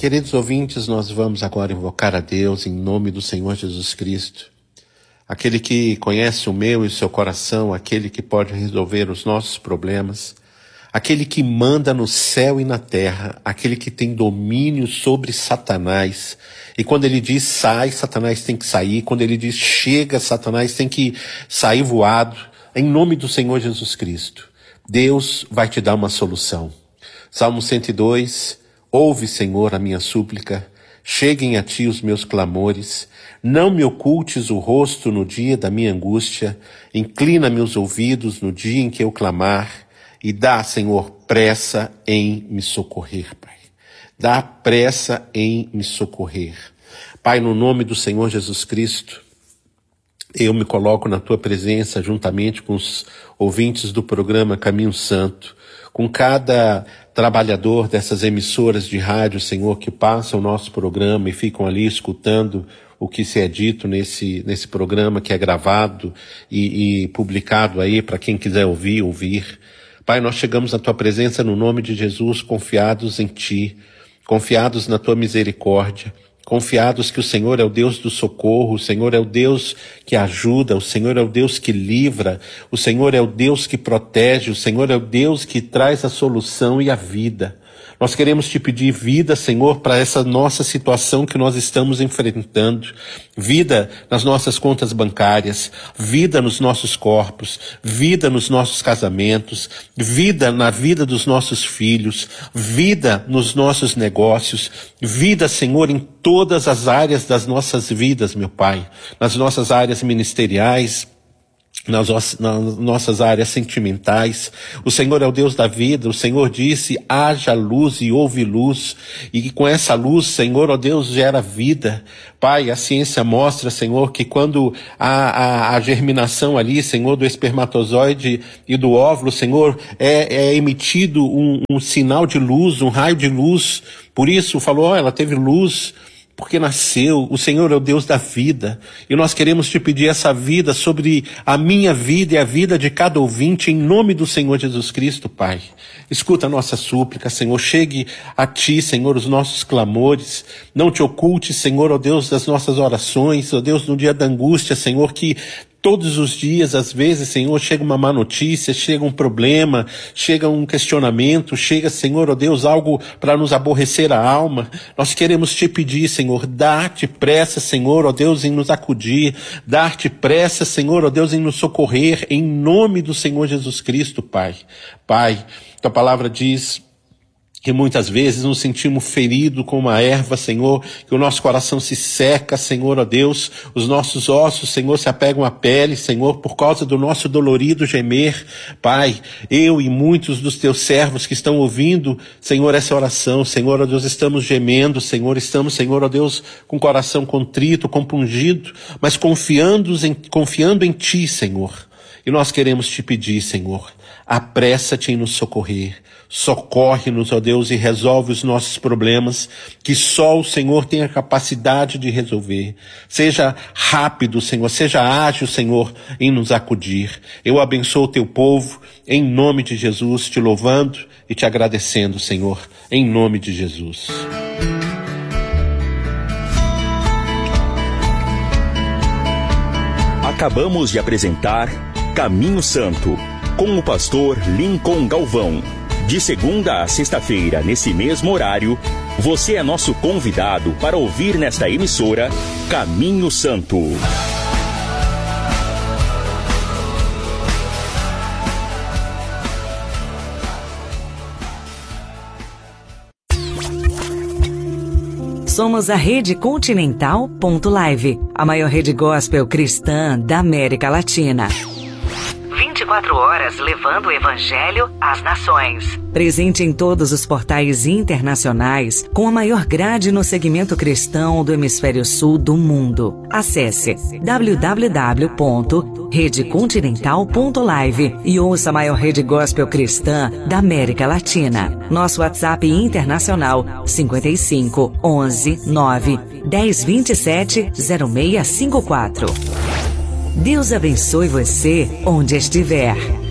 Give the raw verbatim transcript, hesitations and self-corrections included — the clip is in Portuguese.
Queridos ouvintes, nós vamos agora invocar a Deus em nome do Senhor Jesus Cristo, aquele que conhece o meu e o seu coração, aquele que pode resolver os nossos problemas, aquele que manda no céu e na terra, aquele que tem domínio sobre Satanás. E quando ele diz sai, Satanás tem que sair. Quando ele diz chega, Satanás tem que sair voado. Em nome do Senhor Jesus Cristo, Deus vai te dar uma solução. Salmo cento e dois, ouve, Senhor, a minha súplica, cheguem a ti os meus clamores, não me ocultes o rosto no dia da minha angústia, inclina-me os ouvidos no dia em que eu clamar, e dá, Senhor, pressa em me socorrer, Pai. Dá pressa em me socorrer. Pai, no nome do Senhor Jesus Cristo, eu me coloco na tua presença juntamente com os ouvintes do programa Caminho Santo, com cada trabalhador dessas emissoras de rádio, Senhor, que passam o nosso programa e ficam ali escutando o que se é dito nesse, nesse programa que é gravado e, e publicado aí para quem quiser ouvir, ouvir. Pai, nós chegamos à tua presença no nome de Jesus, confiados em ti, confiados na tua misericórdia, confiados que o Senhor é o Deus do socorro, o Senhor é o Deus que ajuda, o Senhor é o Deus que livra, o Senhor é o Deus que protege, o Senhor é o Deus que traz a solução e a vida. Nós queremos te pedir vida, Senhor, para essa nossa situação que nós estamos enfrentando. Vida nas nossas contas bancárias, vida nos nossos corpos, vida nos nossos casamentos, vida na vida dos nossos filhos, vida nos nossos negócios, vida, Senhor, em todas as áreas das nossas vidas, meu Pai, nas nossas áreas ministeriais, Nas, nas nossas áreas sentimentais. O Senhor é o Deus da vida. O Senhor disse, haja luz e houve luz, e com essa luz, Senhor, ó Deus, gera vida. Pai, a ciência mostra, Senhor, que quando a, a, a germinação ali, Senhor, do espermatozoide e do óvulo, Senhor, é, é emitido um, um sinal de luz, um raio de luz. Por isso, falou, ó, ela teve luz porque nasceu. O Senhor é o Deus da vida, e nós queremos te pedir essa vida sobre a minha vida e a vida de cada ouvinte, em nome do Senhor Jesus Cristo, Pai. Escuta a nossa súplica, Senhor, chegue a ti, Senhor, os nossos clamores, não te oculte, Senhor, ó Deus, das nossas orações, ó Deus, no dia da angústia, Senhor, que todos os dias, às vezes, Senhor, chega uma má notícia, chega um problema, chega um questionamento, chega, Senhor, ó Deus, algo para nos aborrecer a alma. Nós queremos te pedir, Senhor, dá-te pressa, Senhor, ó Deus, em nos acudir, dá-te pressa, Senhor, ó Deus, em nos socorrer, em nome do Senhor Jesus Cristo, Pai. Pai, tua palavra diz que muitas vezes nos sentimos feridos com uma erva, Senhor, que o nosso coração se seca, Senhor, ó Deus, os nossos ossos, Senhor, se apegam à pele, Senhor, por causa do nosso dolorido gemer. Pai, eu e muitos dos teus servos que estão ouvindo, Senhor, essa oração, Senhor, ó Deus, estamos gemendo, Senhor, estamos, Senhor, ó Deus, com o coração contrito, compungido, mas confiando em, confiando em Ti, Senhor. E nós queremos te pedir, Senhor, apressa-te em nos socorrer. Socorre-nos, ó Deus, e resolve os nossos problemas, que só o Senhor tem a capacidade de resolver. Seja rápido, Senhor, seja ágil, Senhor, em nos acudir. Eu abençoo o teu povo, em nome de Jesus, te louvando e te agradecendo, Senhor, em nome de Jesus. Acabamos de apresentar Caminho Santo, com o pastor Lincoln Galvão. De segunda a sexta-feira, nesse mesmo horário, você é nosso convidado para ouvir nesta emissora Caminho Santo. Somos a Rede Continental ponto live, a maior rede gospel cristã da América Latina. vinte e quatro horas levando o Evangelho às nações. Presente em todos os portais internacionais, com a maior grade no segmento cristão do hemisfério sul do mundo. Acesse w w w ponto rede continental ponto live e ouça a maior rede gospel cristã da América Latina. Nosso WhatsApp internacional cinco cinco, onze, nove, dez, vinte e sete, zero seis cinco quatro. Deus abençoe você onde estiver.